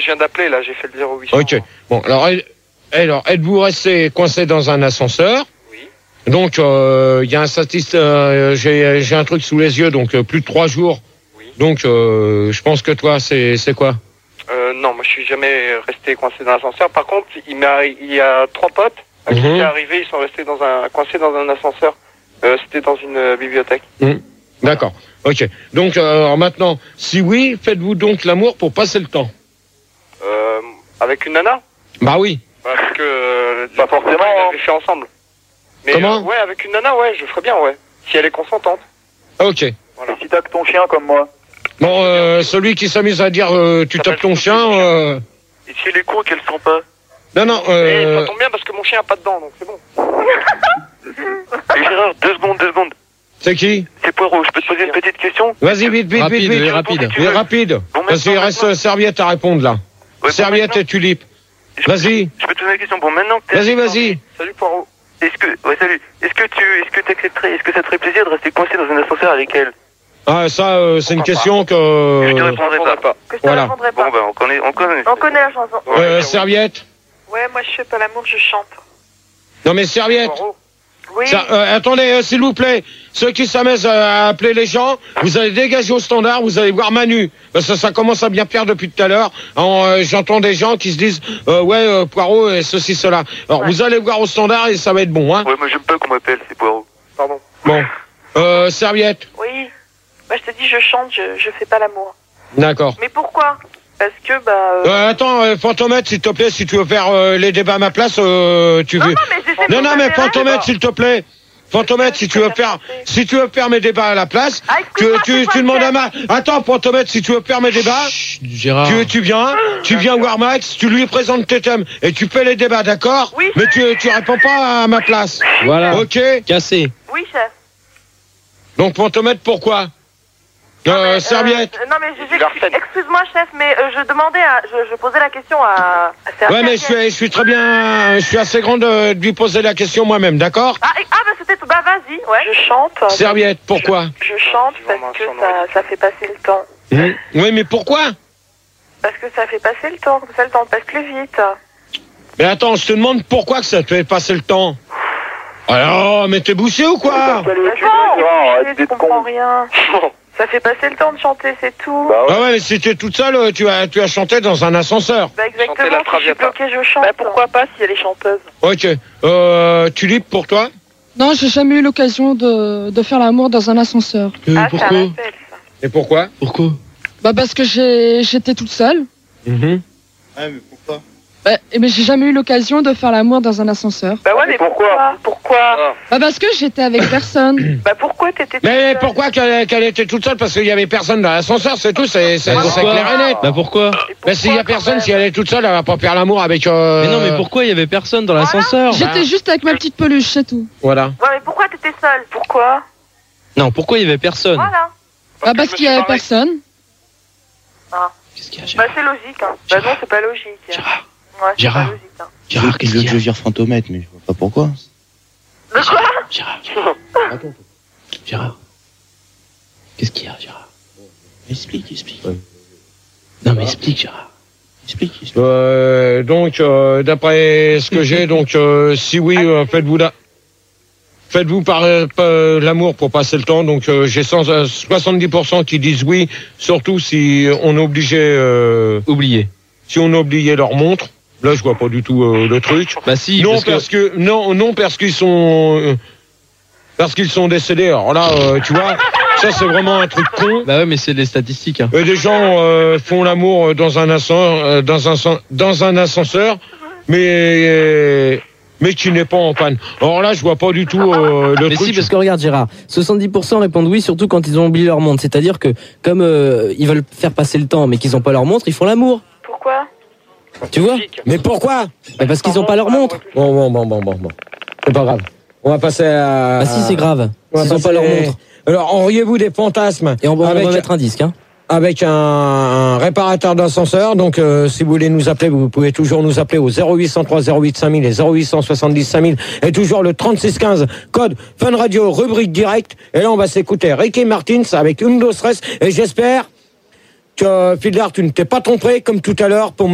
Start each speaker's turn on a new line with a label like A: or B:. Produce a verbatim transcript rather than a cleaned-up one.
A: Je viens d'appeler, là, j'ai fait le zéro huit cents.
B: Ok. Bon, alors, alors êtes-vous resté coincé dans un ascenseur?
A: Oui.
B: Donc, il euh, y a un statiste, euh, j'ai, j'ai un truc sous les yeux, donc euh, plus de trois jours.
A: Oui.
B: Donc, euh, je pense que toi, c'est, c'est quoi?
A: Euh, non, moi, je suis jamais resté coincé dans l'ascenseur. Par contre, il, m'a, il y a trois potes à qui
B: Mhm.
A: c'est arrivé, ils sont restés dans un, coincés dans un ascenseur. Euh, c'était dans une euh, bibliothèque.
B: Mmh. D'accord. Ok. Donc, euh, alors maintenant, si oui, faites-vous donc l'amour pour passer le temps?
A: Euh, avec une nana?
B: Bah oui.
A: Parce que... Euh,
C: Pas forcément,
A: On
C: hein.
A: l'avait fait ensemble. Mais,
B: Comment
A: euh, ouais, avec une nana, ouais, je ferais bien, ouais. Si elle est consentante.
B: Ok.
A: Voilà.
C: Si t'as que ton chien comme moi.
B: Bon, euh, celui qui s'amuse à dire euh, tu
A: Ça
B: tapes
A: s'appelle
B: ton chien... Euh...
C: Et si elle est con qu'elle sent pas?
B: Non, non,
A: Et
B: euh...
A: ça tombe bien parce que mon chien a pas de dents, donc c'est bon.
C: Et Gérard, deux secondes, deux secondes.
B: c'est qui?
C: C'est Poirot, je peux te poser une petite question?
B: Vas-y, vite, vite,
D: Rapide,
B: vite,
D: oui,
B: vite.
D: rapide.
B: Oui, rapide.
C: Bon,
B: Parce qu'il
C: maintenant,
B: reste
C: maintenant.
B: euh, Serviette à répondre, là.
C: Ouais, bon,
B: Serviette
C: maintenant.
B: et Tulipe.
C: Je peux-
B: Vas-y.
C: Je peux te poser la question. Bon, maintenant que t'es
B: Vas-y,
C: avec
B: vas-y.
A: Salut Poirot.
C: Est-ce que, ouais, salut. Est-ce que tu, est-ce que t'accepterais, est-ce que ça te ferait plaisir de rester coincé dans un ascenseur avec elle?
B: Ah, ça, euh, c'est une
A: Pourquoi
B: question que...
C: Je te
B: Euh,
C: répondrai pas.
A: pas.
E: Que je te
B: Voilà.
E: répondrai
C: Bon,
E: pas.
C: ben, on connaît, on connaît.
E: On connaît la chanson.
B: euh, Serviette.
E: Ouais, moi je fais pas l'amour, je chante.
B: Non, mais Serviette.
A: Poirot.
E: Oui.
B: Ça, euh, attendez, euh, s'il vous plaît, ceux qui s'amusent à appeler les gens, vous allez dégager au standard, vous allez voir Manu. Parce que ça commence à bien faire depuis tout à l'heure. En, euh, j'entends des gens qui se disent, euh, ouais, euh, Poirot, et ceci, cela. Alors,
E: Ouais.
B: vous allez voir au standard et ça va être bon, hein.
C: Ouais, moi, j'aime pas qu'on m'appelle, c'est Poirot.
A: Pardon.
B: Bon. Euh, Serviette.
E: Oui. Bah je te dis, je chante, je, je fais pas l'amour.
B: D'accord.
E: Mais pourquoi? Parce que bah. Euh...
B: Euh, attends, euh, Fantomètre, s'il te plaît, si tu veux faire euh, les débats à ma place, euh, tu
E: non,
B: veux.
E: non, mais j'essaie de
B: Non, non,
E: vous
B: mais
E: donner
B: Fantomètre,
E: raison.
B: s'il te plaît. Fantomètre, si tu veux faire, si tu veux faire mes débats à la place,
E: Ah,
B: tu,
E: excuse-moi,
B: tu,
E: c'est quoi
B: tu
E: le
B: demandes à
E: thème?
B: ma. Attends, Fantomètre, si tu veux faire mes débats,
D: Chut, Gérard.
B: tu, tu viens, tu viens voir Max, tu lui présentes tes thèmes et tu fais les débats, d'accord?
E: Oui.
B: Mais tu, tu réponds pas à ma place.
D: Voilà.
B: Ok?
D: Cassé.
E: Oui, chef.
B: Donc, Fantomètre, pourquoi?
E: Non,
B: Euh,
E: mais,
B: Serviette.
E: euh, non mais je-
A: Il
E: je-
A: harcèle.
E: excuse-moi chef, mais euh, je demandais, à, je, je posais la question à. à
B: Ouais, mais je suis, je suis très bien, je suis assez grand de, de lui poser la question moi-même, d'accord?
E: Ah, et- ah bah c'était tout. Bah vas-y. Ouais. Je chante.
B: Serviette, pourquoi?
E: Je chante
A: C'est vraiment
E: parce que
A: un surnom.
E: ça, ça fait passer le temps.
B: Hum. Oui, mais pourquoi?
E: Parce que ça fait passer le temps, comme ça le temps passe plus vite.
B: Mais attends, je te demande pourquoi que ça te fait passer le temps. Alors, mais t'es bouché ou quoi?
E: Mais
C: Salut, tu
E: non,
C: veux, Gérard, arrête
E: je
C: d'être
E: comprends
C: con.
E: rien. Ça fait passer le temps de chanter, c'est tout.
C: Bah ouais.
B: Ah ouais, mais si t'es toute seule, euh, tu as, tu as chanté dans un ascenseur.
E: Bah
A: Chanter
E: exactement,
A: la
E: si je suis
A: Traviata.
E: bloquée, je chante. Bah pourquoi pas si elle est chanteuse?
B: Ok. Euh, Tulipe, pour toi?
F: Non, j'ai jamais eu l'occasion de, de faire l'amour dans un ascenseur.
D: Euh,
E: Ah, ça
D: pourquoi
E: rappelle ça.
B: Et pourquoi?
D: Pourquoi
F: Bah parce que j'ai, j'étais toute seule.
B: Mhm.
C: Ouais, mais pourquoi?
F: Bah, et mais j'ai jamais eu l'occasion de faire l'amour dans un ascenseur.
E: Bah ouais,
C: Mais
E: mais
C: pourquoi
E: pourquoi? Pourquoi?
F: Bah parce que j'étais avec personne.
E: Bah pourquoi t'étais toute
B: Mais
E: seule?
B: pourquoi qu'elle, qu'elle était toute seule? Parce qu'il y avait personne dans l'ascenseur, c'est tout, c'est, c'est,
D: Bah,
B: c'est
D: pourquoi
B: clair et net.
D: Bah pourquoi
E: Et
B: Mais
E: pourquoi,
B: s'il y a
E: quand
B: personne,
E: même
B: si elle est toute seule, elle va pas faire l'amour avec, euh...
D: Mais non, mais pourquoi il y avait personne dans l'ascenseur
F: J'étais juste avec ma petite peluche, c'est tout.
B: Voilà.
E: Ouais, mais pourquoi t'étais seule? Pourquoi?
D: Non, pourquoi il y avait personne
E: Voilà.
F: Bah
A: que
F: parce
A: je me
F: qu'il y
A: suis
F: avait
A: barré.
F: personne.
D: Qu'est-ce qu'il y a,
E: Bah
D: Gérard
E: c'est logique, hein. Bah non, c'est pas logique.
D: Gérard,
E: Ouais, c'est
D: Gérard.
E: pas logique, hein.
D: Gérard, qu'est-ce
G: Je veux
D: qu'il
G: que
D: y
G: je
D: a
G: gère Fantomètre, mais je vois pas pourquoi.
E: De quoi?
D: Gérard, Gérard. Gérard. Qu'est-ce qu'il y a, Gérard
G: Explique, explique.
D: Non, mais explique, Gérard.
G: Explique, explique.
B: Euh, donc, euh, d'après ce que j'ai, donc, euh, si oui, euh, faites-vous la... Faites-vous par, euh, l'amour pour passer le temps. Donc, euh, j'ai cent, euh, soixante-dix pour cent qui disent oui, surtout si on est obligé, euh,
D: Oublié.
B: si on a oublié leur montre. Là, je vois pas du tout euh, le truc.
D: Bah si,
B: non,
D: parce que...
B: parce que non, non, parce qu'ils sont, euh, parce qu'ils sont décédés. Alors là, euh, tu vois, ça c'est vraiment un truc con.
D: Bah ouais, mais c'est des statistiques. Hein.
B: Euh, des gens euh, font l'amour dans un ascenseur, euh, dans un ascen- dans un ascenseur, mais euh, mais qui n'est pas en panne. Alors là, je vois pas du tout euh, le
H: Mais
B: truc.
H: si, parce que regarde Gérard, soixante-dix pour cent répondent oui, surtout quand ils ont oublié leur montre. C'est-à-dire que comme euh, ils veulent faire passer le temps, mais qu'ils n'ont pas leur montre, ils font l'amour.
E: Pourquoi?
H: Tu vois?
B: Mais pourquoi?
H: Bah parce qu'ils n'ont pas leur montre.
B: Bon, bon, bon, bon, bon, bon. C'est pas grave. On va passer à.
H: Bah si, c'est grave.
B: On va
H: S'ils n'ont
B: passer-
H: pas leur montre.
B: Alors, enriez-vous des fantasmes
H: Et on va, on
B: avec,
H: va mettre un disque. Hein.
B: avec un, un réparateur d'ascenseur. Donc, euh, si vous voulez nous appeler, vous pouvez toujours nous appeler au zéro huit cent trois zéro huit cinq mille et zéro huit cent soixante-dix cinq mille et toujours le trente-six quinze, code Fun Radio, rubrique direct. Et là, on va s'écouter Ricky Martins avec Undo Stress. Et j'espère que, Fiddler, tu ne t'es pas trompé comme tout à l'heure pour